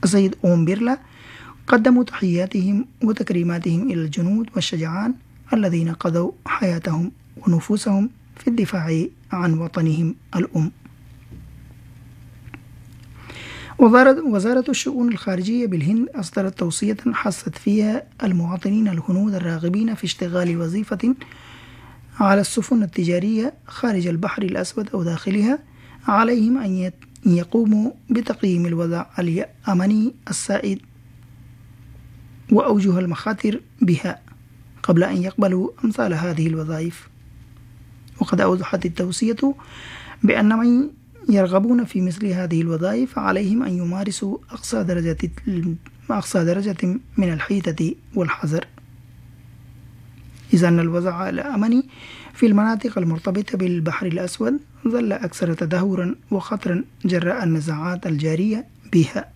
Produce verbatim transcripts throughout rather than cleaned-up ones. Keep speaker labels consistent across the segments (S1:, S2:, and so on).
S1: السيد أوم بيرلا قدموا تحياتهم وتكريماتهم إلى الجنود والشجعان الذين قضوا حياتهم ونفوسهم في الدفاع عن وطنهم الأم. وزارة الشؤون الخارجية بالهند أصدرت توصية حثت فيها المواطنين الهنود الراغبين في اشتغال وظيفة على السفن التجارية خارج البحر الأسود أو داخلها عليهم أن يقوموا بتقييم الوضع الأمني السائد وأوجه المخاطر بها قبل أن يقبلوا أمثال هذه الوظائف. وقد أوضحت التوصية بأن من يرغبون في مثل هذه الوظائف عليهم أن يمارسوا أقصى درجة أقصى درجة من الحيطة والحذر، إذ أن الوضع الأمني في المناطق المرتبطة بالبحر الأسود ظل أكثر تدهورا وخطرا جراء النزاعات الجارية بها.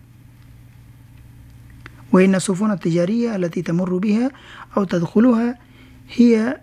S1: وإن السفن التجارية التي تمر بها أو تدخلها هي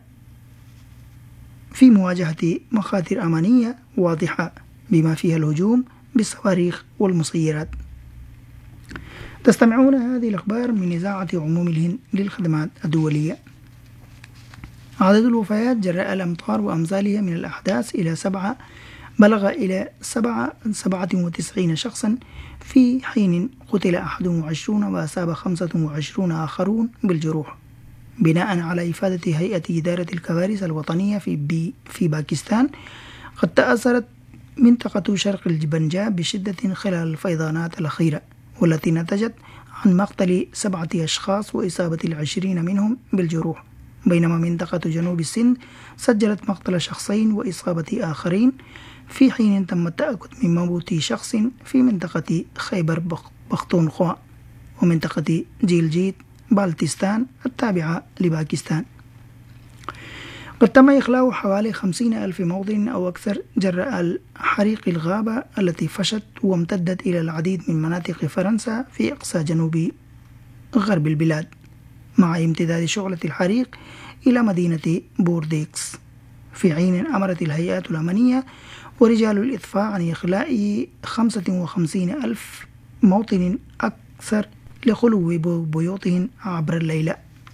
S1: في مواجهة مخاطر أمنية واضحة بما فيها الهجوم بالصواريخ والمسيرات. تستمعون هذه الأخبار من إذاعة عموم الهند للخدمات الدولية. عدد الوفيات جراء الأمطار وأمثالها من الأحداث إلى سبعة بلغ إلى سبعة سبعة وتسعين شخصا، في حين قتل أحد وعشرين وأصاب خمسة وعشرين آخرون بالجروح، بناء على إفادة هيئة إدارة الكوارث الوطنية في بي في باكستان. قد تأثرت منطقة شرق البنجاب بشدة خلال الفيضانات الأخيرة، والتي نتجت عن مقتل سبعة أشخاص وإصابة العشرين منهم بالجروح، بينما منطقة جنوب السند سجلت مقتل شخصين وإصابة آخرين، في حين تم التأكد من موت شخص في منطقة خيبر بختونخوا ومنطقة جيلجيت بالتستان التابعة لباكستان. قد تم إخلاء حوالي خمسين ألف موطن أو أكثر جراء حريق الغابة التي فشت وامتدت إلى العديد من مناطق فرنسا في أقصى جنوب غرب البلاد، مع امتداد شعلة الحريق إلى مدينة بورديكس، في حين أمرت الهيئات الأمنية ورجال الإطفاء عن إخلاء خمسة وخمسين ألف موطن أكثر لخلو بيوتهم عبر الليل.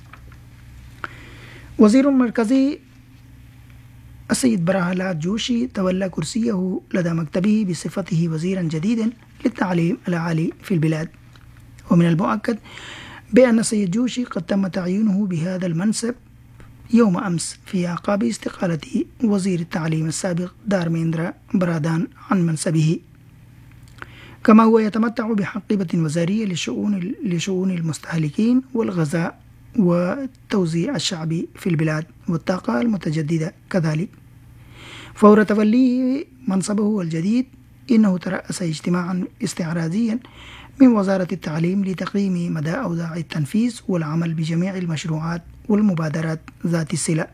S1: وزير مركزي السيد برهلات جوشي تولى كرسيه لدى مكتبه بصفته وزيرا جديدا للتعليم العالي في البلاد. ومن المؤكد بأن السيد جوشي قد تم تعيينه بهذا المنصب يوم أمس في أعقاب استقالة وزير التعليم السابق دارميندرا برادان عن منصبه، كما هو يتمتع بحقيبة وزارية لشؤون لشؤون المستهلكين والغذاء والتوزيع الشعبي في البلاد والطاقة المتجددة كذلك. فور توليه منصبه الجديد إنه ترأس اجتماعا استعراضيا من وزارة التعليم لتقييم مدى أوضاع التنفيذ والعمل بجميع المشروعات والمبادرات ذات الصلة.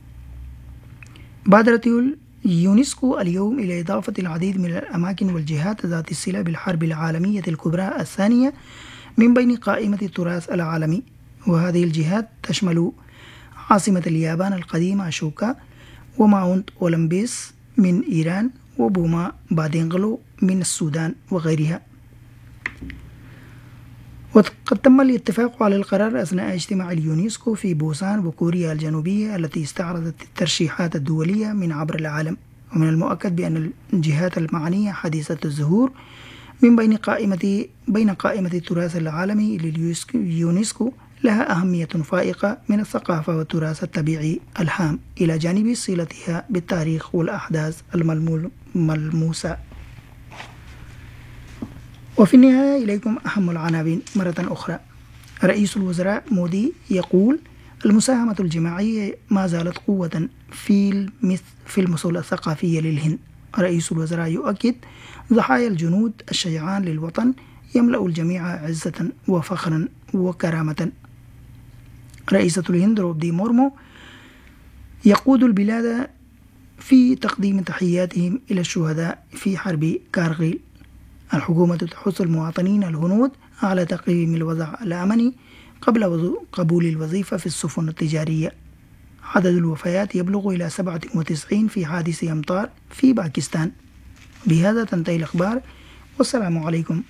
S1: بادرت اليونسكو اليوم إلى إضافة العديد من الأماكن والجهات ذات الصلة بالحرب العالمية الكبرى الثانية من بين قائمة التراث العالمي، وهذه الجهات تشمل عاصمة اليابان القديمة أشوكا، وماونت أولمبيس من إيران، وبوما بادينغلو من السودان وغيرها. وقد تم الاتفاق على القرار أثناء اجتماع اليونسكو في بوسان وكوريا الجنوبية التي استعرضت الترشيحات الدولية من عبر العالم. ومن المؤكد بأن الجهات المعنية حديثة الظهور من بين قائمة بين قائمة التراث العالمي لليونسكو لها أهمية فائقة من الثقافة والتراث الطبيعي الهام، إلى جانب صلتها بالتاريخ والأحداث الملموسة. وفي النهاية إليكم أهم العناوين مرة أخرى. رئيس الوزراء مودي يقول المساهمة الجماعية ما زالت قوة في في المسؤولة الثقافية للهند. رئيس الوزراء يؤكد ضحايا الجنود الشجعان للوطن يملأ الجميع عزة وفخرا وكرامة. رئيسة الهند درودي مورمو يقود البلاد في تقديم تحياتهم إلى الشهداء في حرب كارغيل. الحكومة تحث المواطنين الهنود على تقييم الوضع الأمني قبل قبول الوظيفة في السفن التجارية. عدد الوفيات يبلغ إلى سبعة وتسعين في حادث أمطار في باكستان. بهذا تنتهي الأخبار، والسلام عليكم.